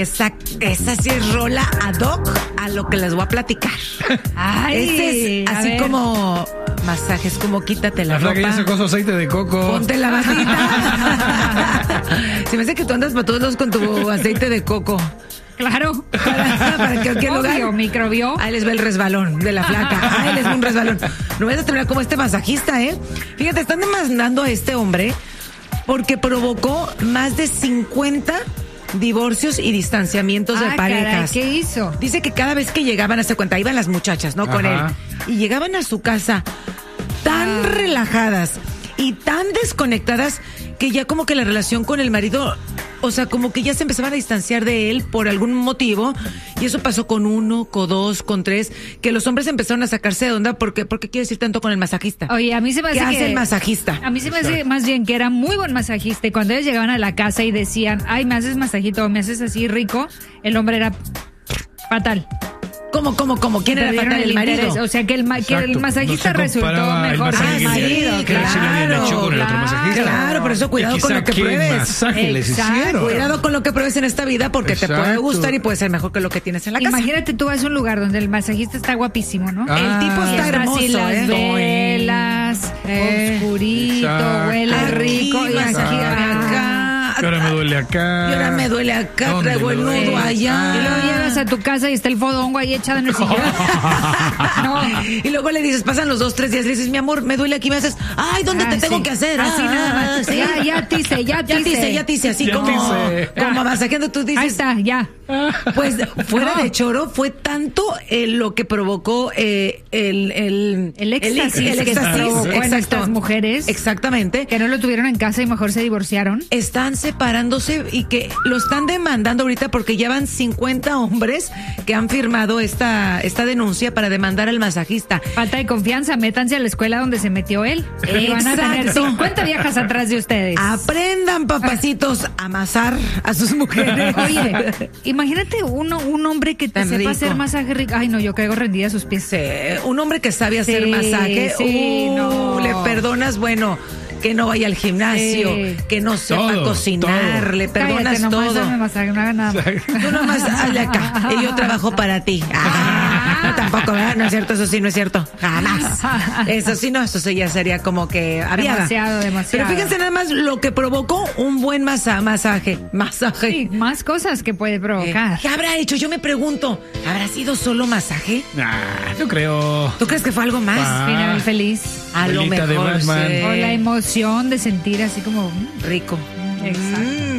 esa sí es rola ad hoc a lo que les voy a platicar. Ay, es así como masajes, como quítate la La ropa. ya sacó su aceite de coco. Ponte la batita. Se me hace que tú andas para todos lados con tu aceite de coco. Claro. ¿Para qué lugar? Obvio, microbió. Ahí les ve el resbalón de la flaca. Ahí les ve un resbalón. No vas a terminar como este masajista, ¿eh? Fíjate, están demandando a este hombre porque provocó más de 50 divorcios y distanciamientos de parejas. Caray, ¿qué hizo? Dice que cada vez que llegaban a hacer cuenta, iban las muchachas, ¿no? Con él. Y llegaban a su casa tan relajadas y tan desconectadas que ya como que la relación con el marido, o sea, como que ya se empezaban a distanciar de él por algún motivo, y eso pasó con 1, con 2, con 3, que los hombres empezaron a sacarse de onda porque quieres ir tanto con el masajista. Oye, a mí se me hace ¿Qué que hace el masajista? A mí se me hace más bien que era muy buen masajista, y cuando ellos llegaban a la casa y decían, ay, me haces masajito, me haces así rico, el hombre era fatal. ¿Cómo? ¿Quién era Perdieron fatal? El marido. interés. O sea, que el masajista No se resultó comparaba el mejor que masaje el que marido. le habían hecho con el otro masajista. Claro, por eso cuidado Y con lo que quizá pruebes. ¿qué masaje les Exacto. hicieron? Cuidado con lo que pruebes en esta vida porque te puede Exacto. gustar y puede ser mejor que lo que tienes en la casa. Imagínate, tú vas a un lugar donde el masajista está guapísimo, ¿no? El tipo está hermoso, así las ¿eh? velas, oscurito, Exacto. huele Aquí, rico. Y aquí, acá. Y ahora me duele acá. Y ahora me duele acá, ¿Dónde traigo me el duele? nudo allá. Y luego llegas a tu casa y está el fodongo ahí echado en el sillón. No. Y luego le dices, pasan los 2, 3 días, le dices, mi amor, me duele aquí, me haces, ay, ¿dónde te tengo sí. que hacer? Así nada más. sí. Ya tice, así Ya como tice. masajeando, tú dices. Ahí está, ya. Pues fuera de choro, fue tanto lo que provocó el éxtasis que provocó en exacto. estas mujeres. Exactamente. Que no lo tuvieron en casa y mejor se divorciaron. Están separándose y que lo están demandando ahorita porque ya van 50 hombres que han firmado esta denuncia para demandar al masajista. Falta de confianza, métanse a la escuela donde se metió él. Y van a tener Exacto. 50 viejas atrás de ustedes. Aprendan, papacitos, a amasar a sus mujeres. Oye, imagínate un hombre que te Tan sepa rico. hacer masaje rico. Ay, no, yo caigo rendida a sus pies. Sí, un hombre que sabe hacer Sí, masaje, sí, no. le perdonas, bueno, que no vaya al gimnasio, Sí. que no sepa Todo, cocinar, todo. le perdonas Cállate, nomás todo. dame masaje, no haga nada. Tú nomás hazle acá y yo trabajo para ti. No, tampoco, ¿verdad? No es cierto, eso sí, no es cierto. Jamás. Eso sí, no, eso sí ya sería como que aviada. Demasiado. Pero fíjense nada más lo que provocó un buen masaje. Sí, más cosas que puede provocar. ¿Qué habrá hecho? Yo me pregunto, ¿habrá sido solo masaje? No creo. ¿Tú crees que fue algo más? Final feliz. A lo Bolita de mejor Batman. sí. O la emoción de sentir así como... Rico. Exacto.